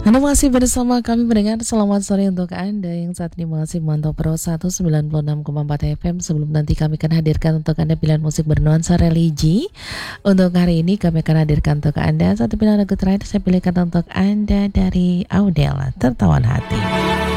Anda masih bersama kami mendengar. Selamat sore untuk Anda yang saat ini masih memantau Pro 196,4 FM. Sebelum nanti kami akan hadirkan untuk Anda pilihan musik bernuansa religi. Untuk hari ini kami akan hadirkan untuk Anda satu pilihan lagu terakhir. Saya pilihkan untuk Anda dari Audel, Tertawan Hati.